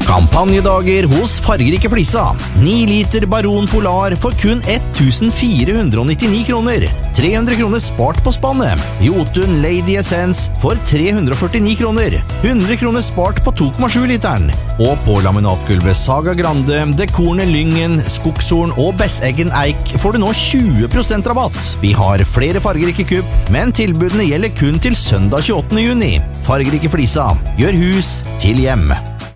Kampanjedager hos Fargerike Flisa. 9 liter Baron Polar for kun 1499 kroner. 300 kroner spart på spannet. Jotun Lady Essence for 349 kroner. 100 kroner spart på 2,7 literen. Og på laminatgulvet Saga Grande, Dekornet Lyngen, Skogshorn og Besseggen Eik får du nå 20% rabatt. Vi har flere Fargerike kupp, men tilbudene gjelder kun til søndag 28. juni. Fargerike Flisa. Gjør hus til hjem.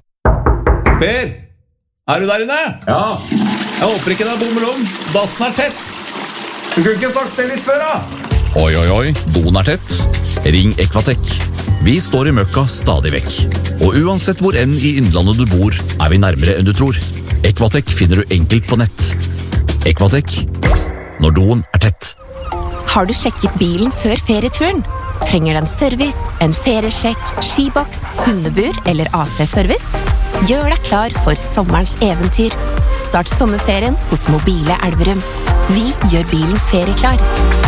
Per, du der inne? Ja. Jeg håper ikke det bommel om. Dassen tett. Du kunne ikke sagt det litt før, da. Oi, doen tett. Ring Equatec. Vi står i møkka stadig vekk. Og uansett hvor enn i innlandet du bor, vi nærmere enn du tror. Equatec finner du enkelt på nett. Equatec. Når doen tett. Har du sjekket bilen før ferieturen? Trenger den service, en feriesjekk, skiboks, hundebur eller AC-service? Gjør deg klar for sommerens eventyr. Start sommerferien hos Mobile Elverum. Vi gjør bilen ferieklar.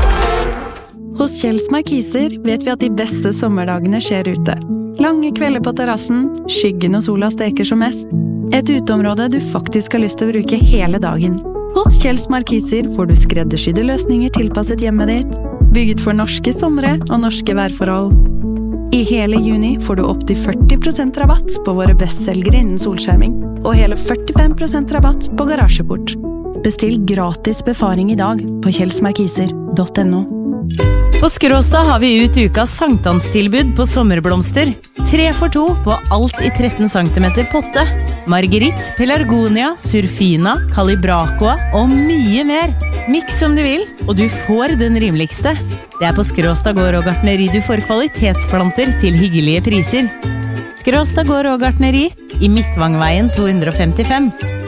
Hos Kjells Markiser vet vi at de beste sommerdagene skjer ute. Lange kvelder på terrassen, skyggen og sola steker som mest. Et uteområde du faktisk har lyst til å bruke hele dagen. Hos Kjells Markiser får du skreddersydde løsninger tilpasset hjemmet ditt, bygget for norske somre og norske værforhold. I hele juni får du opp til 40% rabatt på våre bestselgere innen solskjerming, og hele 45% rabatt på garasjeport. Bestill gratis befaring i dag på kjellsmarkiser.no. På Skråstad har vi ut ukas sankthanstilbud på sommerblomster. 3 for 2 på alt i 13 cm potte. Marguerite, pelargonia, surfina, calibracoa og mye mer. Mix som du vil, og du får den rimeligste. Det på Skråstad gård og gartneri du får kvalitetsplanter til hyggelige priser. Skråstad gård og gartneri i Midtvangveien 255.